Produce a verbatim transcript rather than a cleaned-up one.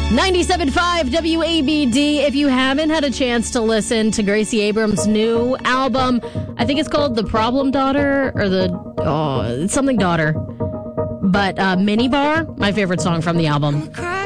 ninety-seven point five W A B D. If you haven't had a chance to listen to Gracie Abrams' new album, I think it's called The Problem Daughter, or the, oh, it's something daughter. But uh, Minibar, my favorite song from the album.